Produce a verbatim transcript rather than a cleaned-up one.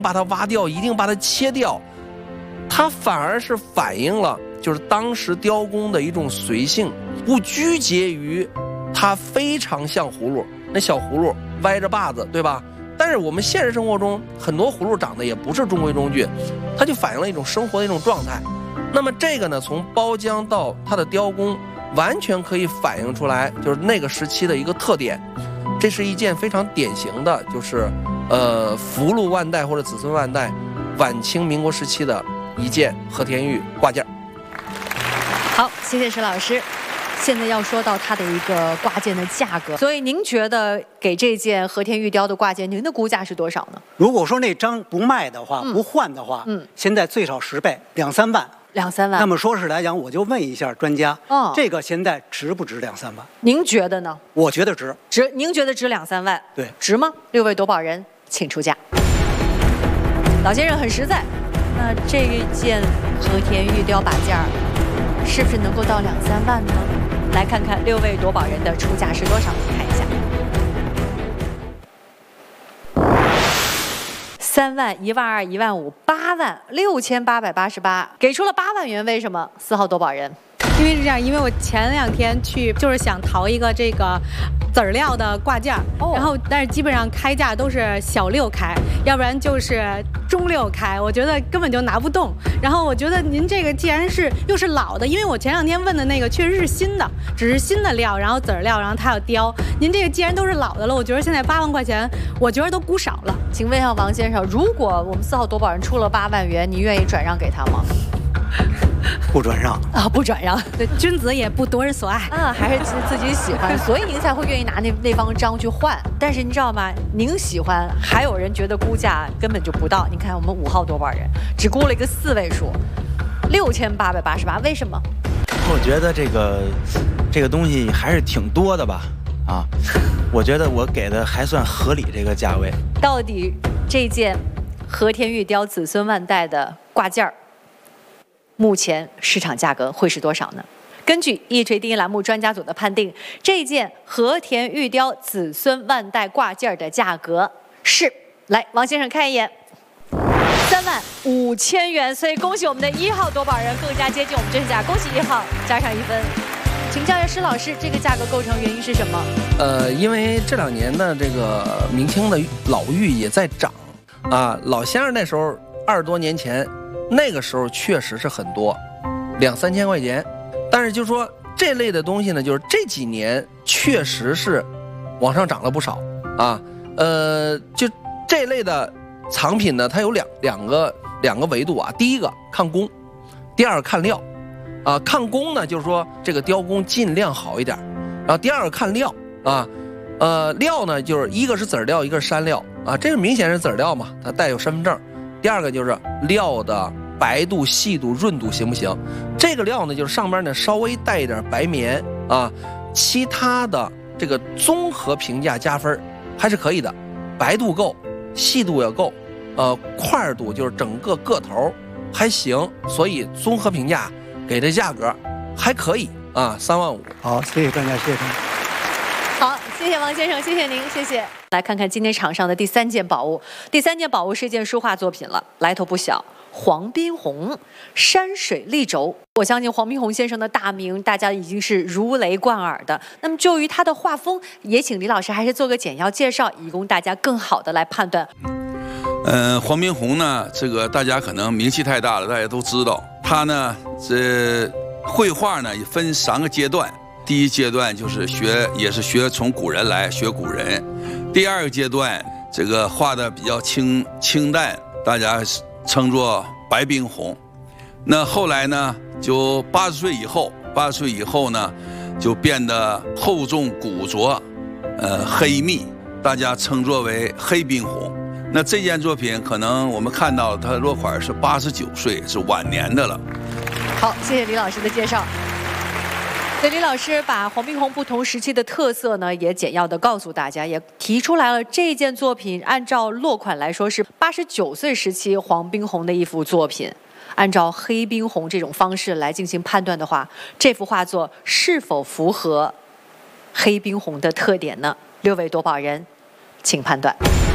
把它挖掉，一定把它切掉，它反而是反映了就是当时雕工的一种随性，不拘结于它非常像葫芦，那小葫芦歪着把子，对吧？但是我们现实生活中很多葫芦长得也不是中规中矩，它就反映了一种生活的一种状态。那么这个呢，从包浆到它的雕工，完全可以反映出来就是那个时期的一个特点。这是一件非常典型的，就是呃福禄万代或者子孙万代，晚清民国时期的一件和田玉挂件。 好，谢谢石老师。现在要说到它的一个挂件的价格，所以您觉得给这件和田玉雕的挂件，您的估价是多少呢？ 如果说那张不卖的话， 嗯、 不换的话， 嗯， 现在最少十倍，两三万。 两三万。 那么说是来讲，我就问一下专家， 哦， 这个现在值不值两三万？ 您觉得呢？ 我觉得值。 值？您觉得值两三万？ 对， 值吗？六位夺宝人，请出价。老先生很实在，那这一件和田玉雕把件儿，是不是能够到两三万呢？来看看六位夺宝人的出价是多少？看一下。三万、一万二、一万五、八万、六千八百八十八，给出了八万元。为什么？四号夺宝人。 因为是这样，因为我前两天去就是想淘一个这个籽儿料的挂件，哦、然后但是基本上开价都是小六开，要不然就是中六开，我觉得根本就拿不动。然后我觉得您这个既然是又是老的，因为我前两天问的那个确实是新的，只是新的料，然后籽儿料，然后它要雕。您这个既然都是老的了，我觉得现在八万块钱，我觉得都估少了。 请问一下王先生，如果我们四号夺宝人出了八万元，你愿意转让给他吗？ 不转让啊，不转让。 对，君子也不夺人所爱啊，还是自己喜欢，所以您才会愿意拿那那方章去换。但是你知道吗？您喜欢，还有人觉得估价根本就不到。你看我们五号夺宝人只估了一个四位数，六千八百八十八，为什么？ 我觉得这个这个东西还是挺多的吧，啊，我觉得我给的还算合理这个价位。 到底这件和田玉雕子孙万代的挂件儿，目前市场价格会是多少呢？根据一锤定音栏目专家组的判定，这件和田玉雕子孙万代挂件的价格是，来，王先生看一眼，三万五千元。所以恭喜我们的一号夺宝人更加接近我们真实价，恭喜一号加上一分。请教一下施老师，这个价格构成原因是什么？ 呃，因为这两年的这个明清的老玉也在涨啊，老先生那时候二十多年前。那个时候确实是很多，两三千块钱，但是就说这类的东西呢，就是这几年确实是往上涨了不少啊。呃，就这类的藏品呢，它有两两个两个维度啊。第一个看工，第二个看料啊。看工呢，就是说这个雕工尽量好一点，然后第二个看料啊。呃，料呢，就是一个是籽儿料，一个是山料啊。这个明显是籽儿料嘛，它带有身份证。第二个就是料的白度、细度、润度行不行？这个料呢，就是上面呢稍微带一点白棉啊，其他的这个综合评价加分还是可以的，白度够，细度也够，呃，块度就是整个个头还行，所以综合评价给的价格还可以啊，三万五。 好，谢谢专家，谢谢专家。 好，谢谢王先生，谢谢您，谢谢。来看看今天场上的第三件宝物，第三件宝物是一件书画作品了，来头不小。黄宾虹山水立轴，我相信黄宾虹先生的大名大家已经是如雷贯耳的。那么就于他的画风，也请李老师还是做个简要介绍，以供大家更好的来判断。 嗯、呃，黄宾虹呢，这个大家可能名气太大了，大家都知道。他呢，这绘画呢也分三个阶段。第一阶段就是学，也是学从古人来学古人。第二个阶段，这个画的比较清清淡，大家称作白宾虹。那后来呢，就八十岁以后，八十岁以后呢，就变得厚重古拙，呃，黑密，大家称作为黑宾虹。那这件作品可能我们看到它落款是八十九岁，是晚年的了。 好，谢谢李老师的介绍。对，李老师把黄宾虹不同时期的特色呢，也简要的告诉大家，也提出来了这件作品按照落款来说是八十九岁时期黄宾虹的一幅作品。按照黑宾虹这种方式来进行判断的话，这幅画作是否符合黑宾虹的特点呢？六位夺宝人，请判断。